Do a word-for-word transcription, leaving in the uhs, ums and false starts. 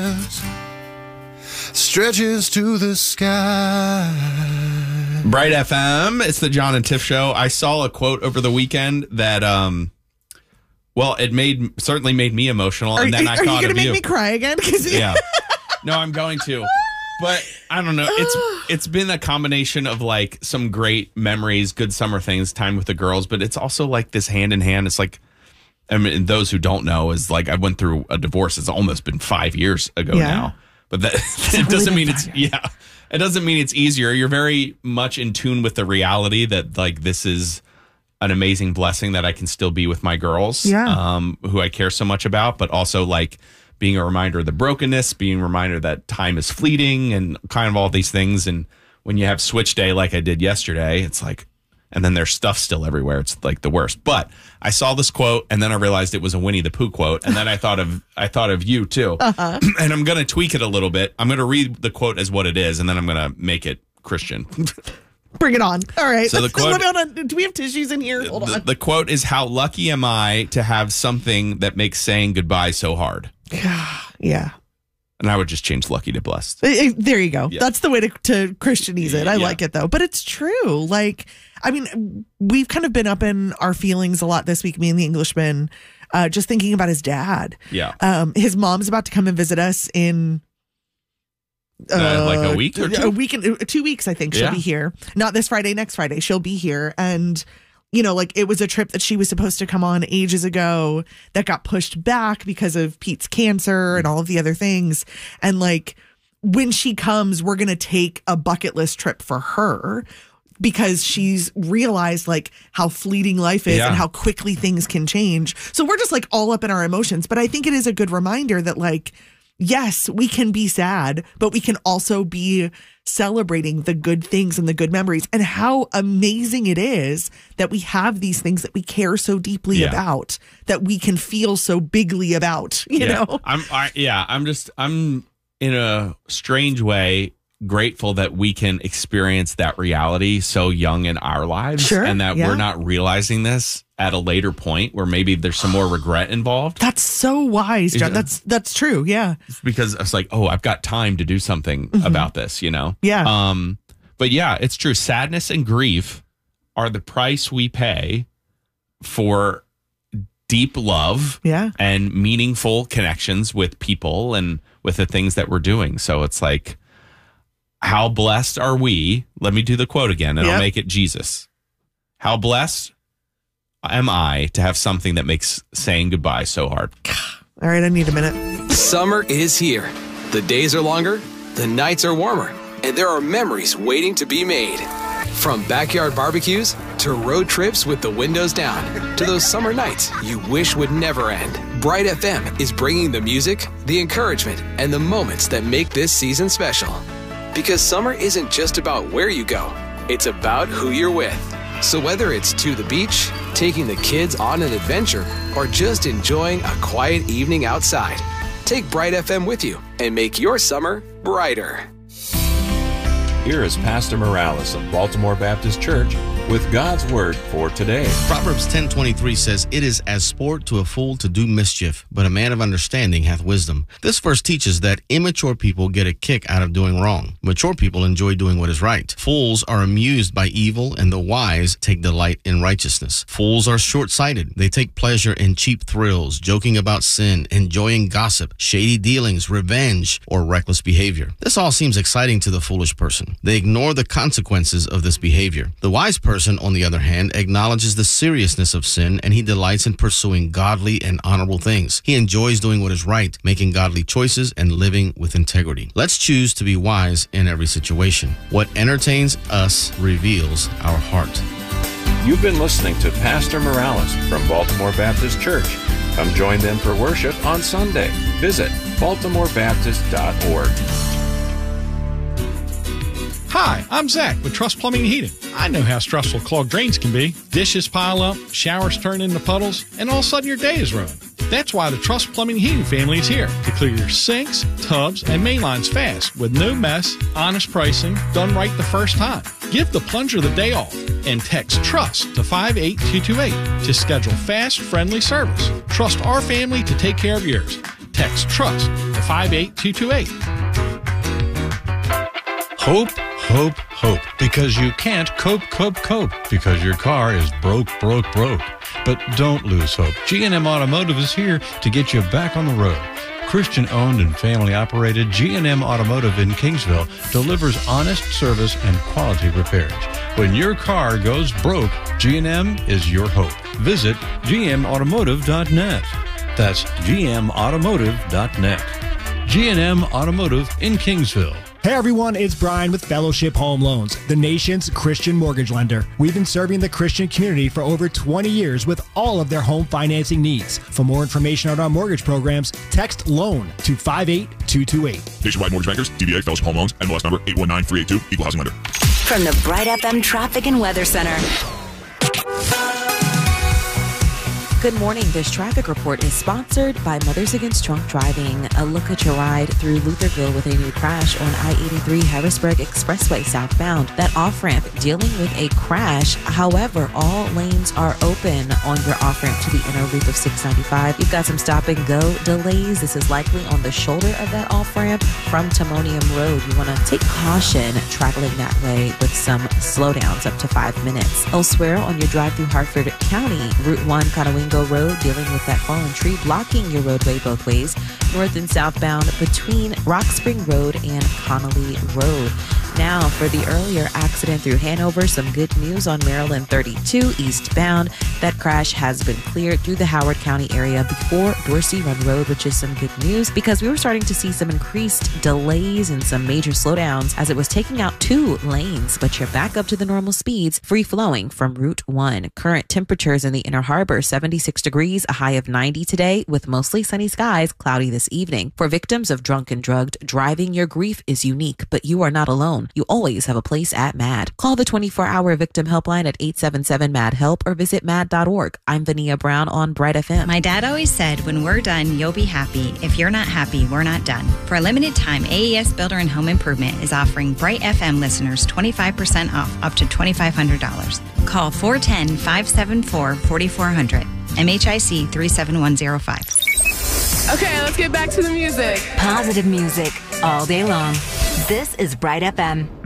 stretches to the sky. Bright F M, it's the John and Tiff Show. I saw a quote over the weekend that, um, well, it made certainly made me emotional. Are, and then I are thought you going to of make you. me cry again? Yeah. No, I'm going to. But I don't know. It's it's been a combination of like some great memories, good summer things, time with the girls, but it's also like this hand in hand. It's like, I mean, those who don't know is like I went through a divorce. It's almost been five years ago Yeah. now. But that it doesn't mean it's yeah. It doesn't mean it's easier. You're very much in tune with the reality that like this is an amazing blessing that I can still be with my girls, Yeah. um, who I care so much about, but also like being a reminder of the brokenness, being a reminder that time is fleeting and kind of all these things. And when you have switch day like I did yesterday, it's like, and then there's stuff still everywhere. It's like the worst. But I saw this quote and then I realized it was a Winnie the Pooh quote. And then I thought of, I thought of you too. Uh-huh. And I'm going to tweak it a little bit. I'm going to read the quote as what it is, and then I'm going to make it Christian. Bring it on. All right. So the quote, Let me, hold on. Do we have tissues in here? Hold the, on. the quote is, how lucky am I to have something that makes saying goodbye so hard? Yeah. And I would just change lucky to blessed. Uh, uh, There you go. Yeah. That's the way to, to Christianize it. I Yeah. like it though. But it's true. Like, I mean, we've kind of been up in our feelings a lot this week, me and the Englishman, uh, just thinking about his dad. Yeah. Um, his mom's about to come and visit us in Uh, like a week or two? A week and uh, two weeks, I think she'll Yeah. be here. Not this Friday, next Friday. She'll be here. And, you know, like it was a trip that she was supposed to come on ages ago that got pushed back because of Pete's cancer and all of the other things. And like when she comes, we're going to take a bucket list trip for her because she's realized like how fleeting life is Yeah. and how quickly things can change. So we're just like all up in our emotions. But I think it is a good reminder that like, yes, we can be sad, but we can also be celebrating the good things and the good memories and how amazing it is that we have these things that we care so deeply Yeah. about, that we can feel so bigly about, you yeah. know? I'm, I, yeah, I'm just, I'm in a strange way grateful that we can experience that reality so young in our lives, Sure, and that yeah. we're not realizing this at a later point where maybe there's some more regret involved. That's so wise, John. Yeah. That's that's true. Yeah. It's because it's like, oh, I've got time to do something Mm-hmm. about this, you know? Yeah. Um, but yeah, it's true. Sadness and grief are the price we pay for deep love Yeah. and meaningful connections with people and with the things that we're doing. So it's like, how blessed are we? Let me do the quote again, and Yep. I'll make it Jesus. How blessed am I to have something that makes saying goodbye so hard? All right. I need a minute. Summer is here. The days are longer, the nights are warmer, and there are memories waiting to be made. From backyard barbecues to road trips with the windows down to those summer nights you wish would never end. Bright F M is bringing the music, the encouragement, and the moments that make this season special. Because summer isn't just about where you go, it's about who you're with. So whether it's to the beach, taking the kids on an adventure, or just enjoying a quiet evening outside, take Bright F M with you and make your summer brighter. Here is Pastor Morales of Baltimore Baptist Church with God's Word for today. Proverbs ten twenty-three says, "It is as sport to a fool to do mischief, but a man of understanding hath wisdom." This verse teaches that immature people get a kick out of doing wrong. Mature people enjoy doing what is right. Fools are amused by evil, and the wise take delight in righteousness. Fools are short-sighted. They take pleasure in cheap thrills, joking about sin, enjoying gossip, shady dealings, revenge, or reckless behavior. This all seems exciting to the foolish person. They ignore the consequences of this behavior. The wise person, on the other hand, acknowledges the seriousness of sin, and he delights in pursuing godly and honorable things. He enjoys doing what is right, making godly choices, and living with integrity. Let's choose to be wise in every situation. What entertains us reveals our heart. You've been listening to Pastor Morales from Baltimore Baptist Church. Come join them for worship on Sunday. Visit baltimore baptist dot org. Hi, I'm Zach with Trust Plumbing and Heating. I know how stressful clogged drains can be. Dishes pile up, showers turn into puddles, and all of a sudden your day is ruined. That's why the Trust Plumbing and Heating family is here to clear your sinks, tubs, and main lines fast with no mess, honest pricing, done right the first time. Give the plunger the day off and text TRUST to five eight two two eight to schedule fast, friendly service. Trust our family to take care of yours. Text TRUST to five eight two two eight. Hope, hope, hope. Because you can't cope, cope, cope. Because your car is broke, broke, broke. But don't lose hope. G and M Automotive is here to get you back on the road. Christian-owned and family-operated G and M Automotive in Kingsville delivers honest service and quality repairs. When your car goes broke, G and M is your hope. Visit G M automotive dot net. That's G M automotive dot net. G and M Automotive in Kingsville. Hey everyone, it's Brian with Fellowship Home Loans, the nation's Christian mortgage lender. We've been serving the Christian community for over twenty years with all of their home financing needs. For more information on our mortgage programs, text LOAN to five eight two two eight. Nationwide Mortgage Bankers, D B A Fellowship Home Loans, N M L S number eight one nine three eight two, Equal Housing Lender. From the Bright F M Traffic and Weather Center. Good morning. This traffic report is sponsored by Mothers Against Drunk Driving. A look at your ride through Lutherville with a new crash on I eighty-three Harrisburg Expressway southbound. That off-ramp dealing with a crash. However, all lanes are open on your off-ramp to the inner loop of six ninety-five. You've got some stop-and-go delays. This is likely on the shoulder of that off-ramp from Timonium Road. You want to take caution traveling that way with some slowdowns up to five minutes. Elsewhere on your drive through Hartford County, Route one Conowingo Road, dealing with that fallen tree blocking your roadway both ways, north and southbound between Rock Spring Road and Connolly Road. Now, for the earlier accident through Hanover, some good news on Maryland thirty-two eastbound. That crash has been cleared through the Howard County area before Dorsey Run Road, which is some good news because we were starting to see some increased delays and some major slowdowns as it was taking out two lanes, but you're back up to the normal speeds, free flowing from Route one. Current temperatures in the Inner Harbor, seventy-six degrees, a high of ninety today with mostly sunny skies, cloudy this evening. For victims of drunk and drugged driving, your grief is unique, but you are not alone. You always have a place at MAD. Call the twenty-four hour victim helpline at eight seven seven MAD HELP or visit mad dot org. I'm Vania Brown on Bright F M. My dad always said, when we're done, you'll be happy. If you're not happy, we're not done. For a limited time, A E S Builder and Home Improvement is offering Bright F M listeners twenty-five percent off up to twenty-five hundred dollars. Call four one zero, five seven four, four four zero zero. M H I C three seven one zero five. Okay, let's get back to the music. Positive music all day long. This is Bright F M.